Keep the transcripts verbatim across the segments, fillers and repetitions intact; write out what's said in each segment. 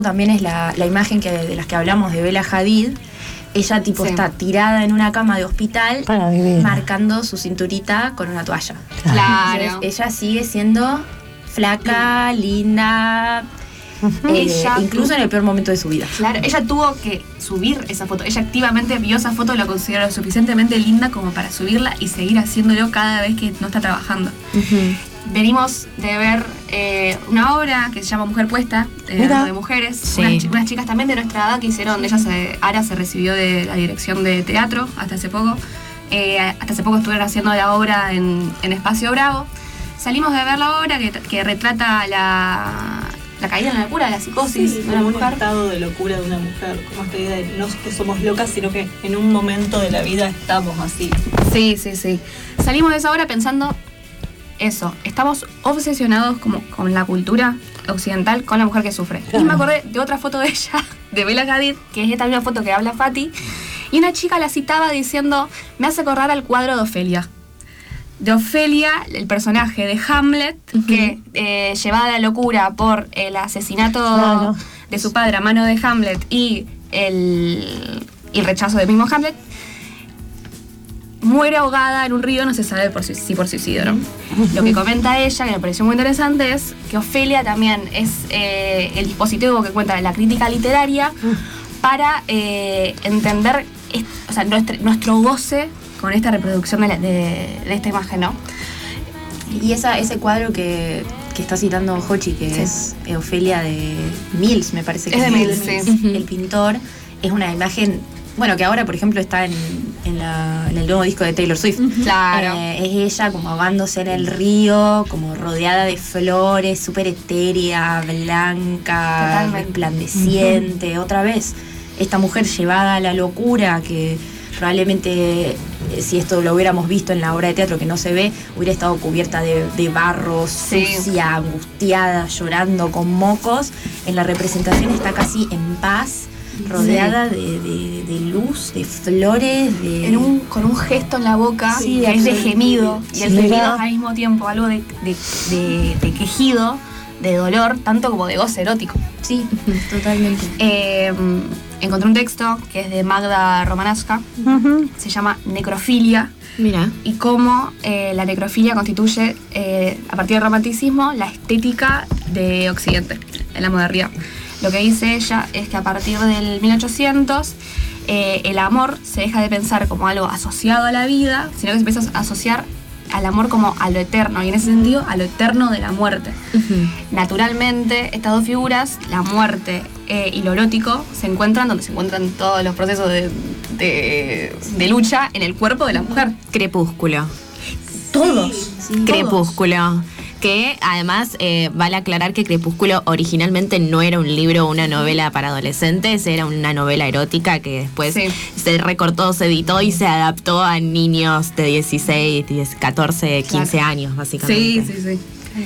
también es la, la imagen que, de las que hablamos de Bella Hadid. Ella tipo sí. está tirada en una cama de hospital, marcando su cinturita con una toalla. Claro. Entonces, ella sigue siendo flaca, linda, eh, ella incluso tuvo, en el peor momento de su vida. Claro, ella tuvo que subir esa foto. Ella activamente vio esa foto y la consideró lo suficientemente linda como para subirla y seguir haciéndolo cada vez que no está trabajando. Uh-huh. Venimos de ver eh, una obra que se llama Mujer Puesta, eh, de mujeres, sí. unas, unas chicas también de nuestra edad que hicieron, ella se, Ara se recibió de la dirección de teatro hasta hace poco, eh, hasta hace poco estuvieron haciendo la obra en, en Espacio Bravo. Salimos de ver la obra que, que retrata la, la caída en la locura, la psicosis sí, de una mujer. Un estado de locura de una mujer, como esta idea de no que somos locas, sino que en un momento de la vida estamos así. Sí, sí, sí. Salimos de esa obra pensando eso, estamos obsesionados como con la cultura occidental, con la mujer que sufre. Claro. Y me acordé de otra foto de ella, de Bella Hadid, que es esta misma foto que habla Fati, y una chica la citaba diciendo, me hace acordar al cuadro de Ofelia. De Ofelia, el personaje de Hamlet, uh-huh. que eh, llevada a la locura por el asesinato claro. de su padre a mano de Hamlet y el, y el rechazo del mismo Hamlet, muere ahogada en un río, no se sabe por si, si por suicidio, ¿no? Lo que comenta ella, que me pareció muy interesante, es que Ofelia también es eh, el dispositivo que cuenta la crítica literaria para eh, entender est- o sea, nuestro, nuestro goce con esta reproducción de, la, de, de esta imagen, ¿no? Y esa, ese cuadro que, que está citando Jochi, que sí. es Ofelia de Mills, me parece que es. Es de Mills, sí. El pintor, es una imagen... Bueno, que ahora, por ejemplo, está en, en, la, en el nuevo disco de Taylor Swift. Claro. Eh, es ella como ahogándose en el río, como rodeada de flores, súper etérea, blanca, totalmente resplandeciente. Uh-huh. Otra vez, esta mujer llevada a la locura que probablemente, si esto lo hubiéramos visto en la obra de teatro que no se ve, hubiera estado cubierta de, de barro, sí. sucia, angustiada, llorando con mocos. En la representación está casi en paz, rodeada sí. de, de, de luz, de flores, de... En un, con un gesto en la boca, sí, que es de gemido, sí, y el gemido es al mismo tiempo algo de, de, de, de quejido, de dolor, tanto como de goce erótico. Sí, totalmente. Eh, encontré un texto que es de Magda Romanowska, uh-huh. se llama Necrofilia. Mira. Y cómo eh, la necrofilia constituye, eh, a partir del romanticismo, la estética de Occidente, en la modernidad. Lo que dice ella es que a partir del mil ochocientos eh, el amor se deja de pensar como algo asociado a la vida, sino que se empieza a asociar al amor como a lo eterno, y en ese sentido a lo eterno de la muerte. Uh-huh. Naturalmente, estas dos figuras, la muerte eh, y lo erótico, se encuentran donde se encuentran todos los procesos de, de, de lucha en el cuerpo de la mujer. Crepúsculo. Todos. Sí, sí, Crepúsculo. Todos. Que además eh, vale aclarar que Crepúsculo originalmente no era un libro o una novela para adolescentes, era una novela erótica que después sí. se recortó, se editó y se adaptó a niños de dieciséis, catorce, quince claro. años, básicamente. Sí, sí, sí.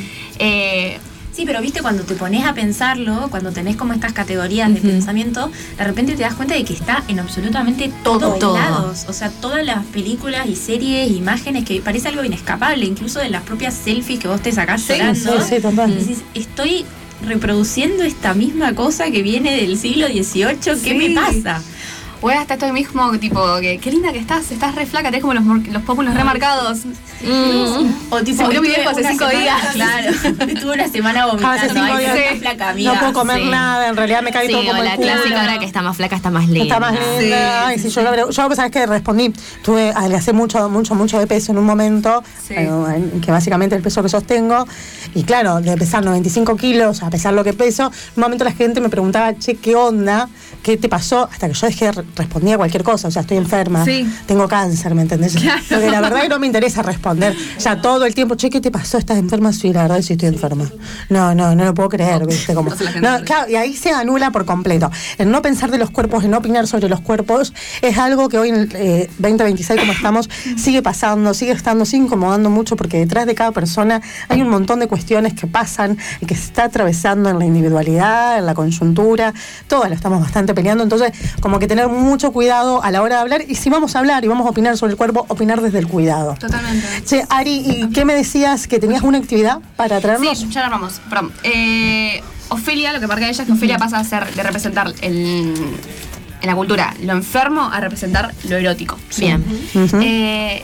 Eh, Sí, pero viste, cuando te pones a pensarlo, cuando tenés como estas categorías uh-huh. de pensamiento, de repente te das cuenta de que está en absolutamente todos todo. lados. O sea, todas las películas y series, imágenes, que parece algo inescapable, incluso de las propias selfies que vos te sacás sí, llorando. Sí, sí, total. Y decís, estoy reproduciendo esta misma cosa que viene del siglo dieciocho, ¿qué sí. me pasa? O hasta esto mismo, tipo, que qué linda que estás, estás re flaca, tenés como los, los pómulos remarcados. Mm. O tipo, se murió mi viejo hace cinco semana, días. Claro, estuve una semana vomitando. Hace cinco días. Ay, flaca, amiga. No puedo comer sí. nada, en realidad me cae sí, todo como la el culo. clásica ahora que está más flaca está más linda. Está más linda. Sí, Ay, sí, sí, yo, sí. Lo, yo, ¿sabes qué? Respondí. Tuve, adelgacé mucho, mucho, mucho de peso en un momento, sí. eh, que básicamente el peso que sostengo. Y claro, de pesar noventa y cinco kilos a pesar lo que peso, en un momento la gente me preguntaba, che, ¿qué onda? ¿Qué te pasó? Hasta que yo dejé, respondía cualquier cosa. O sea, estoy enferma, sí. tengo cáncer, ¿me entendés? Claro. Porque la verdad que no me interesa responder. Ya todo el tiempo, che, ¿qué te pasó? ¿Estás enferma? Sí, la verdad sí estoy enferma. No, no, no lo puedo creer, ¿viste? Como, no, claro, y ahí se anula por completo. El no pensar de los cuerpos, el no opinar sobre los cuerpos, es algo que hoy en eh, veinte veintiséis, como estamos, sigue pasando, sigue estando, sigue incomodando mucho, porque detrás de cada persona hay un montón de cuestiones que pasan y que se está atravesando en la individualidad, en la coyuntura, todas lo estamos bastante peleando, entonces como que tener mucho cuidado a la hora de hablar, y si vamos a hablar y vamos a opinar sobre el cuerpo, opinar desde el cuidado. Totalmente. Che, Ari, ¿y qué me decías? ¿Que tenías una actividad para traernos? Sí, ya la vamos. Perdón. Eh, Ofelia, lo que marca ella es que Ofelia pasa a ser de representar el, en la cultura lo enfermo a representar lo erótico. Bien. Uh-huh. Eh,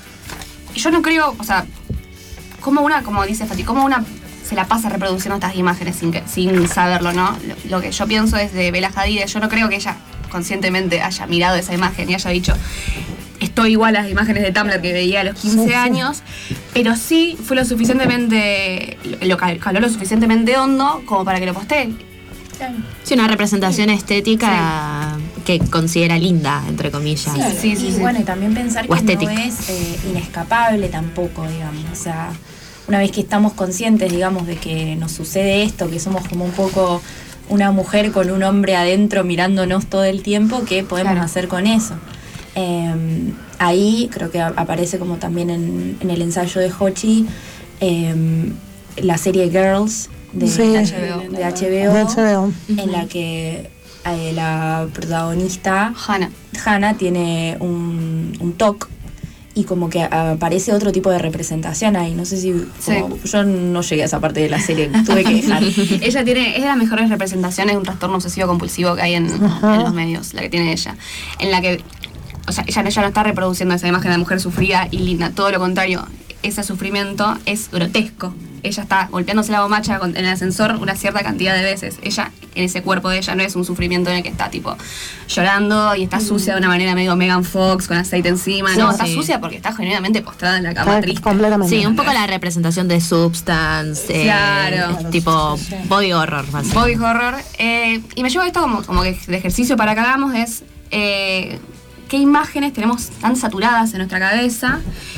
yo no creo, o sea, como una, como dice Fati, como una se la pasa reproduciendo estas imágenes sin, que, sin saberlo, ¿no? Lo, lo que yo pienso es de Bella Hadid, yo no creo que ella conscientemente haya mirado esa imagen y haya dicho estoy igual a las imágenes de Tumblr que veía a los quince sí, años, sí. Pero sí fue lo suficientemente, lo caló lo suficientemente hondo como para que lo postee. Sí, una representación sí. estética sí. que considera linda, entre comillas. Sí, sí, sí. Y sí. bueno, y también pensar o que estética. No es eh, inescapable tampoco, digamos. O sea, una vez que estamos conscientes, digamos, de que nos sucede esto, que somos como un poco una mujer con un hombre adentro mirándonos todo el tiempo, ¿qué podemos claro. hacer con eso? Eh, ahí creo que aparece como también en, en el ensayo de Hochi eh, la serie Girls de, sí. de, H B O, de H B O, de H B O. En la que eh, la protagonista Hannah, Hannah tiene un, un T O C y como que aparece otro tipo de representación ahí. No sé si como, sí. yo no llegué a esa parte de la serie, tuve que dejar. Ella tiene, es de las mejores representaciones de un trastorno obsesivo compulsivo que hay en, en los medios, la que tiene ella, en la que o sea, ella, ella no está reproduciendo esa imagen de mujer sufrida y linda, todo lo contrario, ese sufrimiento es grotesco. Ella está golpeándose la bombacha en el ascensor una cierta cantidad de veces. Ella, en ese cuerpo de ella, no es un sufrimiento en el que está tipo llorando y está sucia de una manera medio Megan Fox con aceite encima. No, sí. está sucia porque está genuinamente postrada en la cama triste. Completamente. Sí, un poco la representación de Substance. Eh, claro. Tipo sí, sí. body horror. Más body horror. Eh, y me llevo esto como, como que el ejercicio para que hagamos es eh, qué imágenes tenemos tan saturadas en nuestra cabeza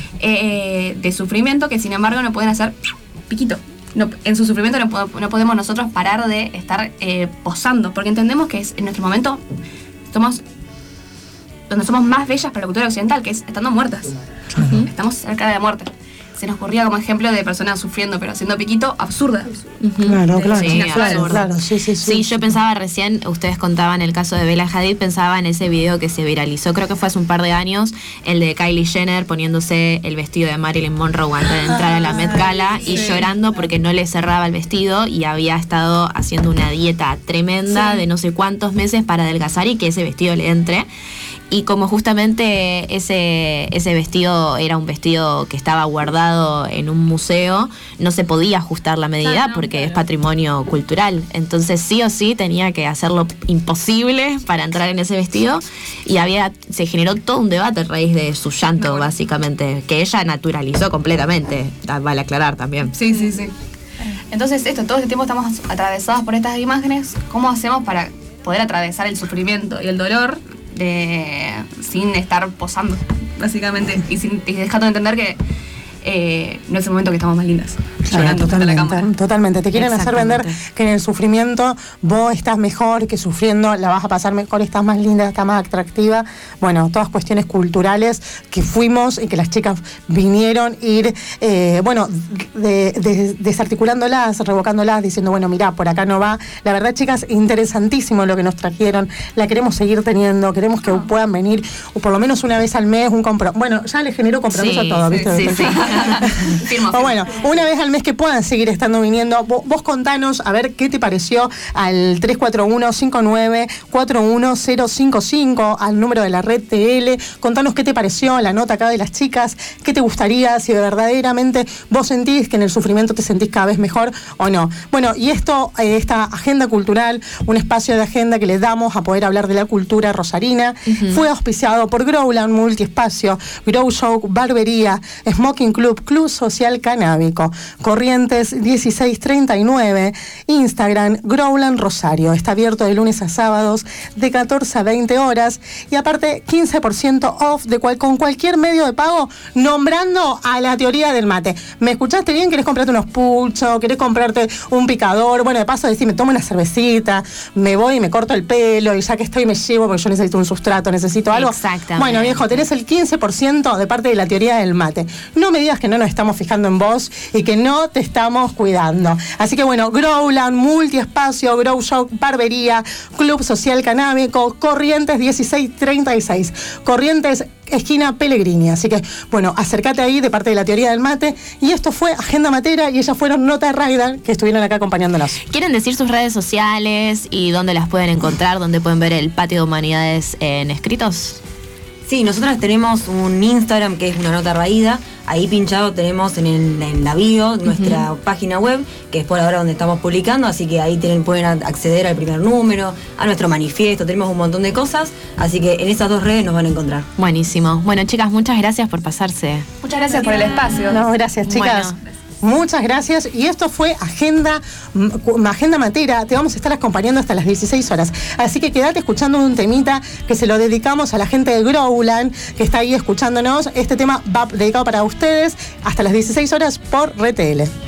eh, de sufrimiento que sin embargo no pueden hacer piquito. No, en su sufrimiento no, no podemos nosotros parar de estar eh, posando, porque entendemos que es en nuestro momento somos donde somos más bellas para la cultura occidental, que es estando muertas. Uh-huh. Estamos cerca de la muerte. Se nos ocurría como ejemplo de personas sufriendo pero haciendo piquito, absurda. Uh-huh. Claro, claro, sí, claro, claro, sí, sí, sí. Sí, yo pensaba recién, ustedes contaban el caso de Bella Hadid, pensaba en ese video que se viralizó, creo que fue hace un par de años, el de Kylie Jenner poniéndose el vestido de Marilyn Monroe antes de entrar a la Met Gala sí. y llorando porque no le cerraba el vestido y había estado haciendo una dieta tremenda sí. de no sé cuántos meses para adelgazar y que ese vestido le entre. Y como justamente ese, ese vestido era un vestido que estaba guardado en un museo, no se podía ajustar la medida claro, porque claro. es patrimonio cultural. Entonces sí o sí tenía que hacerlo imposible para entrar en ese vestido. Y había se generó todo un debate a raíz de su llanto, bueno. básicamente, que ella naturalizó completamente, vale aclarar también. Sí, sí, sí. Entonces esto, todo este tiempo estamos atravesadas por estas imágenes. ¿Cómo hacemos para poder atravesar el sufrimiento y el dolor de sin estar posando, básicamente, y, sin, y dejando de entender que eh, no es el momento que estamos más lindas? Claro, totalmente, totalmente. Te quieren hacer vender que en el sufrimiento vos estás mejor, que sufriendo la vas a pasar mejor, estás más linda, estás más atractiva. Bueno, todas cuestiones culturales que fuimos y que las chicas vinieron ir, eh, bueno, de, de, desarticulándolas, revocándolas, diciendo, bueno, mirá, por acá no va. La verdad, chicas, interesantísimo lo que nos trajeron. La queremos seguir teniendo, queremos que puedan venir o por lo menos una vez al mes un compromiso. Bueno, ya les generó compromiso sí, a todo, sí, ¿viste? Sí, sí. firmo, o bueno, una vez al mes que puedan seguir estando viniendo. Vos, vos contanos a ver qué te pareció al tres cuatro uno, cinco nueve cuatro uno cero cinco cinco, al número de la red T L. Contanos qué te pareció la nota acá de las chicas, qué te gustaría, si verdaderamente vos sentís que en el sufrimiento te sentís cada vez mejor o no. Bueno, y esto, eh, esta agenda cultural, un espacio de agenda que le damos a poder hablar de la cultura rosarina, uh-huh. fue auspiciado por Growland Multiespacio, Grow Show, Barbería, Smoking Club, Club Social Canábico, Corrientes dieciséis treinta y nueve, Instagram Growland Rosario. Está abierto de lunes a sábados de catorce a veinte horas y aparte quince por ciento off de cual, con cualquier medio de pago nombrando a la teoría del mate. ¿Me escuchaste bien? ¿Querés comprarte unos pulsos? ¿Querés comprarte un picador? Bueno, de paso decime, tomo una cervecita, me voy y me corto el pelo y ya que estoy me llevo porque yo necesito un sustrato, necesito algo. Exactamente. Bueno, viejo, tenés el quince por ciento de parte de la teoría del mate. No me digas que no nos estamos fijando en vos y que no no te estamos cuidando. Así que bueno, Growland, Multiespacio, Grow Shop, Barbería, Club Social Canábico, Corrientes dieciséis treinta y seis, Corrientes esquina Pellegrini. Así que, bueno, acércate ahí de parte de la teoría del mate. Y esto fue Agenda Matera y ellas fueron Nota Rider, que estuvieron acá acompañándonos. ¿Quieren decir sus redes sociales y dónde las pueden encontrar, dónde pueden ver el Patio de Humanidades en escritos? Sí, nosotras tenemos un Instagram que es Una Nota Raída. Ahí pinchado tenemos en, el, en la bio nuestra uh-huh. página web, que es por ahora donde estamos publicando, así que ahí tienen, pueden acceder al primer número, a nuestro manifiesto, tenemos un montón de cosas, así que en esas dos redes nos van a encontrar. Buenísimo. Bueno, chicas, muchas gracias por pasarse. Muchas gracias por el espacio. No, gracias, chicas. Bueno. Muchas gracias. Y esto fue Agenda Agenda Matera. Te vamos a estar acompañando hasta las dieciséis horas. Así que quédate escuchando un temita que se lo dedicamos a la gente de Growland, que está ahí escuchándonos. Este tema va dedicado para ustedes hasta las dieciséis horas por R T L.